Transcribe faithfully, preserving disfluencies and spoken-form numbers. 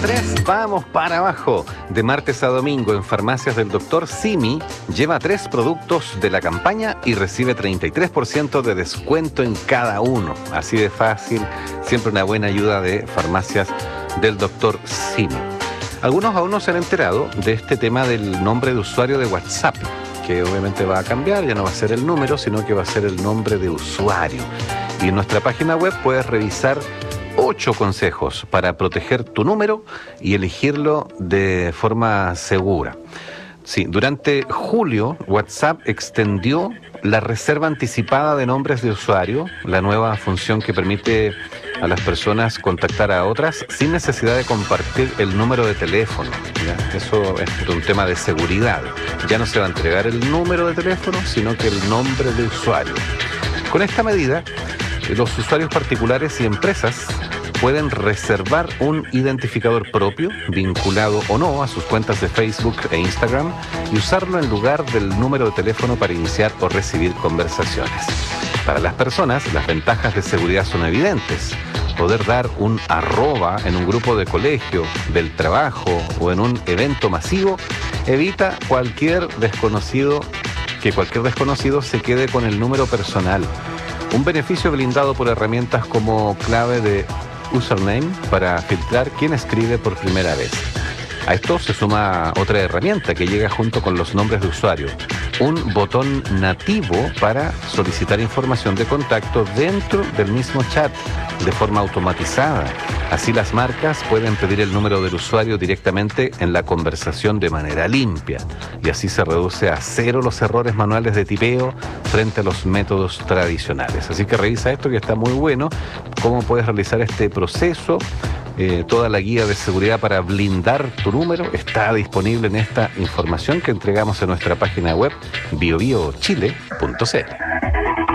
tres, vamos para abajo. De martes a domingo en Farmacias del Doctor Simi, lleva tres productos de la campaña y recibe treinta y tres por ciento de descuento en cada uno. Así de fácil, siempre una buena ayuda de Farmacias del Doctor Simi. Algunos aún no se han enterado de este tema del nombre de usuario de WhatsApp, que obviamente va a cambiar, ya no va a ser el número, sino que va a ser el nombre de usuario. Y en nuestra página web puedes revisar ocho consejos para proteger tu número y elegirlo de forma segura. Sí, durante julio, WhatsApp extendió la reserva anticipada de nombres de usuario, la nueva función que permite a las personas contactar a otras sin necesidad de compartir el número de teléfono, ¿ya? Eso es un tema de seguridad. Ya no se va a entregar el número de teléfono, sino que el nombre de usuario. Con esta medida, los usuarios particulares y empresas pueden reservar un identificador propio, vinculado o no a sus cuentas de Facebook e Instagram, y usarlo en lugar del número de teléfono para iniciar o recibir conversaciones. Para las personas, las ventajas de seguridad son evidentes. Poder dar un arroba en un grupo de colegio, del trabajo o en un evento masivo evita cualquier desconocido, que cualquier desconocido se quede con el número personal. Un beneficio blindado por herramientas como clave de username para filtrar quién escribe por primera vez. A esto se suma otra herramienta que llega junto con los nombres de usuario, un botón nativo para solicitar información de contacto dentro del mismo chat de forma automatizada. Así las marcas pueden pedir el número del usuario directamente en la conversación de manera limpia, y así se reduce a cero los errores manuales de tipeo frente a los métodos tradicionales. Así que revisa esto, que está muy bueno, cómo puedes realizar este proceso. Eh, toda la guía de seguridad para blindar tu número está disponible en esta información que entregamos en nuestra página web bio bio chile punto c l.